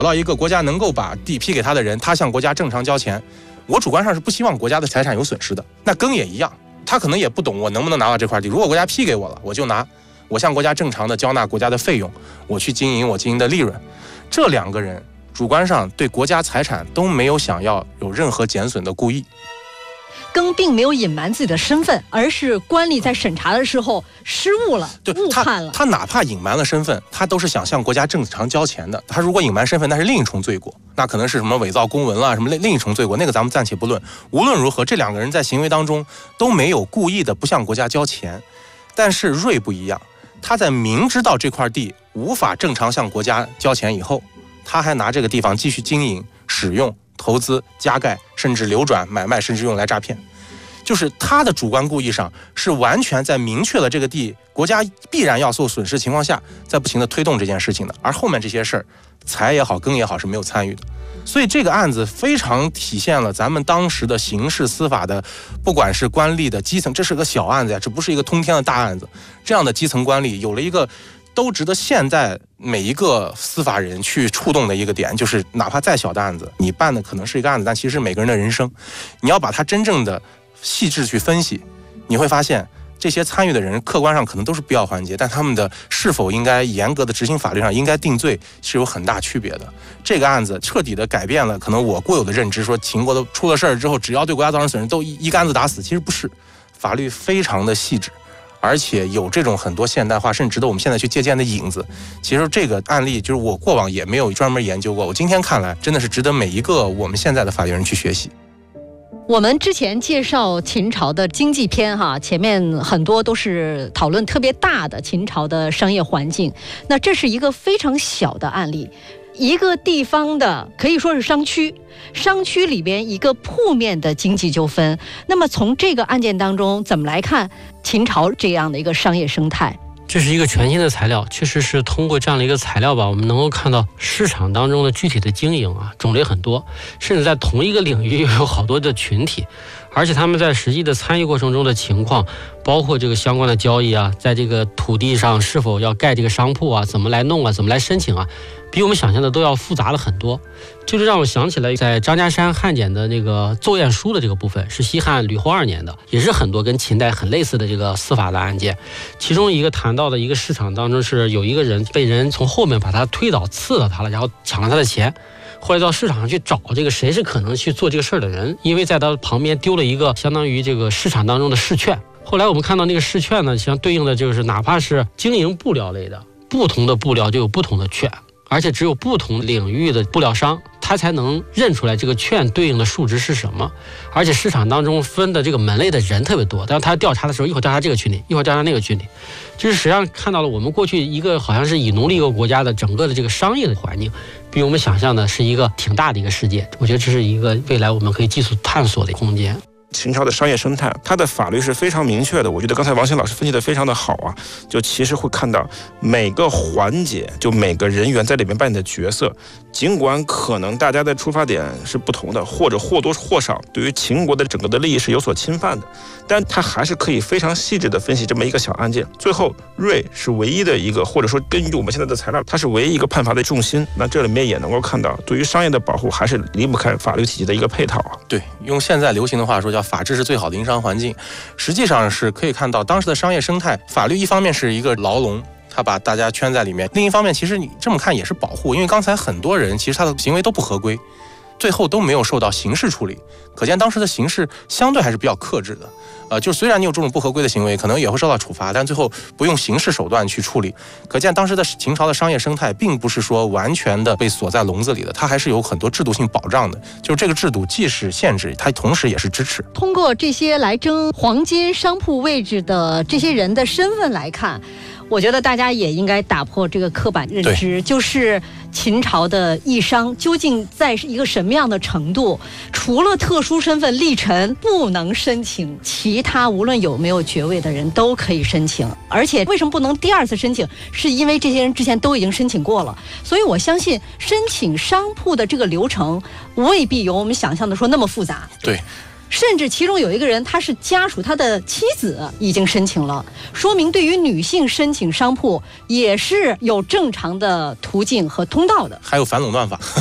找到一个国家能够把地批给他的人，他向国家正常交钱，我主观上是不希望国家的财产有损失的。那耕也一样，他可能也不懂我能不能拿到这块地，如果国家批给我了，我就拿，我向国家正常的交纳国家的费用，我去经营我经营的利润。这两个人主观上对国家财产都没有想要有任何减损的故意。 耕并没有隐瞒自己的身份，而是官吏在审查的时候失误了，误判了。 他哪怕隐瞒了身份，他都是想向国家正常交钱的。他如果隐瞒身份，那是另一重罪过，那可能是什么伪造公文了，什么另一重罪过，那个咱们暂且不论。无论如何，这两个人在行为当中都没有故意的不向国家交钱。但是瑞不一样，他在明知道这块地无法正常向国家交钱以后，他还拿这个地方继续经营、使用、投资、加盖，甚至流转、买卖，甚至用来诈骗。就是他的主观故意上是完全在明确了这个地国家必然要受损失情况下，在不停的推动这件事情的，而后面这些事儿，财也好，耕也好是没有参与的。所以这个案子非常体现了咱们当时的刑事司法的，不管是官吏的基层，这是个小案子呀，这不是一个通天的大案子，这样的基层官吏有了一个都值得现在每一个司法人去触动的一个点，就是哪怕再小的案子，你办的可能是一个案子，但其实是每个人的人生，你要把它真正的细致去分析，你会发现这些参与的人客观上可能都是必要环节，但他们的是否应该严格的执行法律上应该定罪是有很大区别的。这个案子彻底的改变了可能我固有的认知，说秦国的出了事儿之后只要对国家造成损失都一竿子打死，其实不是，法律非常的细致，而且有这种很多现代化甚至值得我们现在去借鉴的影子。其实这个案例就是我过往也没有专门研究过，我今天看来真的是值得每一个我们现在的法律人去学习。 我们之前介绍秦朝的经济篇前面很多都是讨论特别大的秦朝的商业环境，那这是一个非常小的案例，一个地方的可以说是商区里边一个铺面的经济纠纷。那么从这个案件当中怎么来看秦朝这样的一个商业生态？ 这是一个全新的材料，确实是通过这样的一个材料吧，我们能够看到市场当中的具体的经营种类很多，甚至在同一个领域有好多的群体，而且他们在实际的参与过程中的情况，包括这个相关的交易在这个土地上是否要盖这个商铺怎么来弄怎么来申请比我们想象的都要复杂了很多。就是让我想起来在张家山汉简的那个奏验书的这个部分，是西汉吕后2年的，也是很多跟秦代很类似的这个司法的案件。其中一个谈到的一个市场当中，是有一个人被人从后面把他推倒刺了他了，然后抢了他的钱，后来到市场上去找这个谁是可能去做这个事儿的人，因为在他旁边丢了一个相当于这个市场当中的试券。后来我们看到那个试券呢，相对应的就是哪怕是经营布料类的，不同的布料就有不同的券，而且只有不同领域的布料商他才能认出来这个券对应的数值是什么。而且市场当中分的这个门类的人特别多，但是他调查的时候一会儿调查这个群体，一会儿调查那个群体，就是实际上看到了我们过去一个好像是以奴隶一个国家的整个的这个商业的环境，比我们想象的是一个挺大的一个世界。我觉得这是一个未来我们可以继续探索的空间。 秦朝的商业生态，它的法律是非常明确的。我觉得刚才王鑫老师分析的非常的好就其实会看到每个环节，就每个人员在里面扮演的角色，尽管可能大家的出发点是不同的，或者或多或少对于秦国的整个的利益是有所侵犯的，但他还是可以非常细致的分析这么一个小案件。最后瑞是唯一的一个，或者说根据我们现在的材料，它是唯一一个判罚的重心。那这里面也能够看到，对于商业的保护还是离不开法律体系的一个配套对，用现在流行的话说叫法治是最好的营商环境。实际上是可以看到当时的商业生态，法律一方面是一个牢笼，他把大家圈在里面，另一方面其实你这么看也是保护，因为刚才很多人其实他的行为都不合规，最后都没有受到刑事处理，可见当时的刑事相对还是比较克制的。就虽然你有这种不合规的行为，可能也会受到处罚，但最后不用刑事手段去处理。可见当时的秦朝的商业生态并不是说完全的被锁在笼子里的，它还是有很多制度性保障的。就是这个制度既是限制，它同时也是支持。 通过这些来争黄金商铺位置的这些人的身份来看，我觉得大家也应该打破这个刻板认知，就是秦朝的义商究竟在一个什么样的程度，除了特殊身份力臣不能申请，其他无论有没有爵位的人都可以申请。而且为什么不能第二次申请，是因为这些人之前都已经申请过了。所以我相信申请商铺的这个流程未必有我们想象的说那么复杂。 对， 甚至其中有一个人，他是家属，他的妻子已经申请了，说明对于女性申请商铺也是有正常的途径和通道的。 还有反垄断法。